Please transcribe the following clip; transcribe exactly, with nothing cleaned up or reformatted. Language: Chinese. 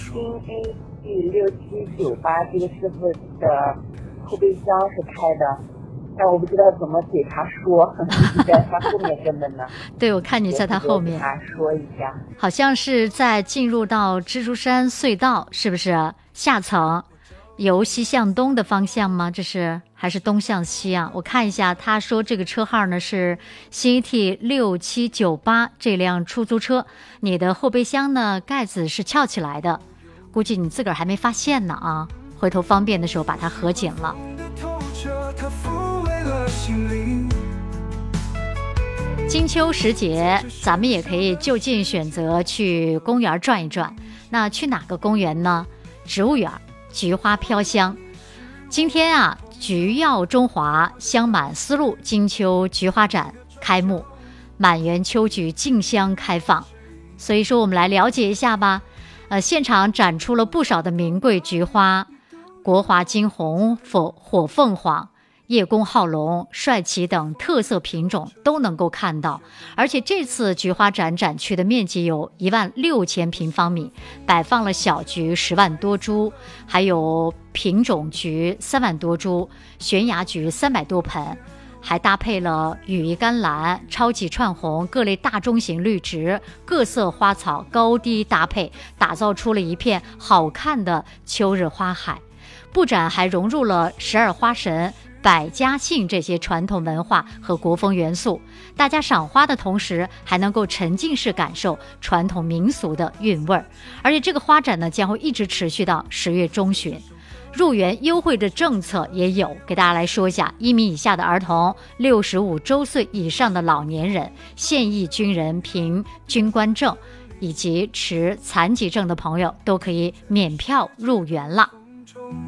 新 A G 六七九八这个师傅的后备箱是开的，但我不知道怎么给他说，在他后面根本呢。 对，我看你在他后面。 给他说一下， 好像是在进入到蜘蛛山隧道，是不是下层？由西向东的方向吗？这是还是东向西啊？我看一下，他说这个车号呢是新 A T 六七九八这辆出租车，你的后备箱呢盖子是翘起来的，估计你自个儿还没发现呢啊！回头方便的时候把它合紧了。金秋时节，咱们也可以就近选择去公园转一转。那去哪个公园呢？植物园。菊花飘香，今天啊，菊耀中华，香满丝路金秋菊花展开幕，满园秋菊竞相开放。所以说，我们来了解一下吧。呃，现场展出了不少的名贵菊花，国华金红、火火凤凰、叶公好龙、帅旗等特色品种都能够看到，而且这次菊花展展区的面积有一万六千平方米，摆放了小菊十万多株，还有品种菊三万多株，悬崖菊三百多盆，还搭配了羽衣甘蓝、超级串红各类大中型绿植，各色花草高低搭配，打造出了一片好看的秋日花海。布展还融入了十二花神、百家姓这些传统文化和国风元素，大家赏花的同时还能够沉浸式感受传统民俗的韵味儿。而且这个花展呢将会一直持续到十月中旬。入园优惠的政策也有，给大家来说一下：一米以下的儿童、六十五周岁以上的老年人、现役军人凭军官证以及持残疾证的朋友都可以免票入园了。